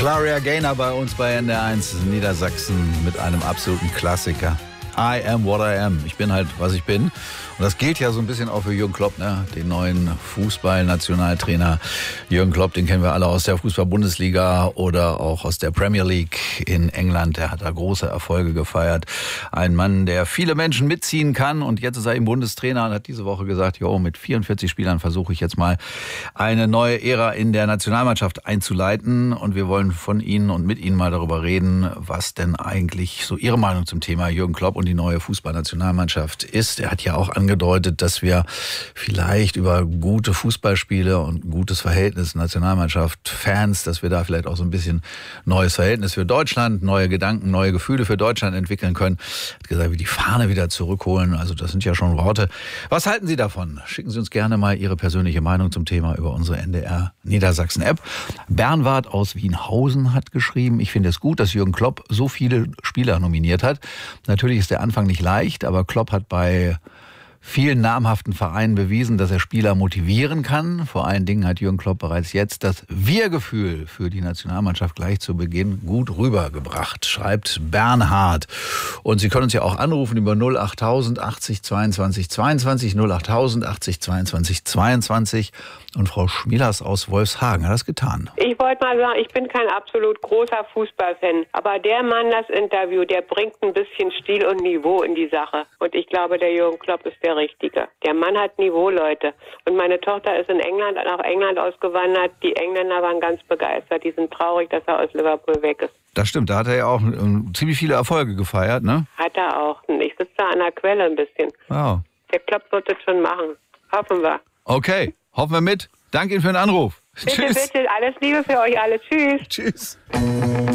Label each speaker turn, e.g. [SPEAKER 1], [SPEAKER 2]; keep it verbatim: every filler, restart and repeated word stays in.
[SPEAKER 1] Gloria Gaynor bei uns bei N D R eins Niedersachsen mit einem absoluten Klassiker. I am what I am. Ich bin halt, was ich bin. Und das gilt ja so ein bisschen auch für Jürgen Klopp, ne? Den neuen Fußball-Nationaltrainer. Jürgen Klopp, den kennen wir alle aus der Fußball-Bundesliga oder auch aus der Premier League in England. Der hat da große Erfolge gefeiert. Ein Mann, der viele Menschen mitziehen kann. Und jetzt ist er eben Bundestrainer und hat diese Woche gesagt, jo, mit vierundvierzig Spielern versuche ich jetzt mal eine neue Ära in der Nationalmannschaft einzuleiten. Und wir wollen von Ihnen und mit Ihnen mal darüber reden, was denn eigentlich so Ihre Meinung zum Thema Jürgen Klopp und die neue Fußballnationalmannschaft ist. Er hat ja auch angedeutet, dass wir vielleicht über gute Fußballspiele und ein gutes Verhältnis Nationalmannschaft, Fans, dass wir da vielleicht auch so ein bisschen neues Verhältnis für Deutschland, neue Gedanken, neue Gefühle für Deutschland entwickeln können. Er hat gesagt, wir die Fahne wieder zurückholen. Also das sind ja schon Worte. Was halten Sie davon? Schicken Sie uns gerne mal Ihre persönliche Meinung zum Thema über unsere N D R Niedersachsen-App. Bernward aus Wienhausen hat geschrieben, ich finde es gut, dass Jürgen Klopp so viele Spieler nominiert hat. Natürlich ist der Anfang nicht leicht, aber Klopp hat bei vielen namhaften Vereinen bewiesen, dass er Spieler motivieren kann. Vor allen Dingen hat Jürgen Klopp bereits jetzt das Wir-Gefühl für die Nationalmannschaft gleich zu Beginn gut rübergebracht, schreibt Bernhard. Und Sie können uns ja auch anrufen über null achttausend achtzig zweiundzwanzig zweiundzwanzig, null achttausend achtzig zweiundzwanzig zweiundzwanzig. Und Frau Schmielers aus Wolfshagen hat das getan.
[SPEAKER 2] Ich wollte mal sagen, ich bin kein absolut großer Fußballfan, aber der Mann, das Interview, der bringt ein bisschen Stil und Niveau in die Sache. Und ich glaube, der Jürgen Klopp ist der Richtige. Der Mann hat Niveau, Leute. Und meine Tochter ist in England, nach England ausgewandert. Die Engländer waren ganz begeistert. Die sind traurig, dass er aus Liverpool weg ist.
[SPEAKER 1] Das stimmt, da hat er ja auch um, ziemlich viele Erfolge gefeiert, ne?
[SPEAKER 2] Hat er auch. Und ich sitze da an der Quelle ein bisschen.
[SPEAKER 1] Wow.
[SPEAKER 2] Der Klopp wird es schon machen. Hoffen wir.
[SPEAKER 1] Okay, hoffen wir mit. Danke Ihnen für den Anruf.
[SPEAKER 2] Bitte,
[SPEAKER 1] Tschüss.
[SPEAKER 2] bitte, alles Liebe für euch alle. Tschüss.
[SPEAKER 1] Tschüss.